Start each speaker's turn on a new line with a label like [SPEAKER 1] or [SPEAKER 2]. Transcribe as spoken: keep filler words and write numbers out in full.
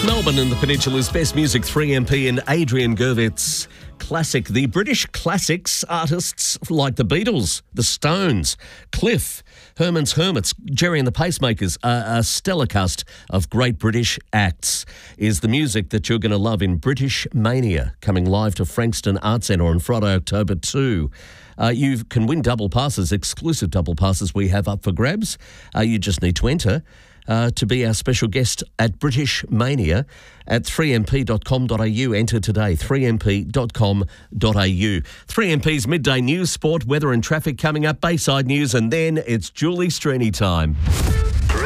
[SPEAKER 1] Melbourne and the Peninsula's best music, three M P and Adrian Gervitz. Classic. The British classics artists like the Beatles, the Stones, Cliff, Herman's Hermits, Jerry and the Pacemakers, a, a stellar cast of great British acts is the music that you're going to love in British Mania, coming live to Frankston Arts Centre on Friday, October second. Uh, you can win double passes, exclusive double passes we have up for grabs. Uh, you just need to enter. Uh, to be our special guest at British Mania at three m p dot com dot a u. Enter today, three m p dot com dot a u. three M P's midday news, sport, weather and traffic coming up, Bayside News, and then it's Julie Strenny time.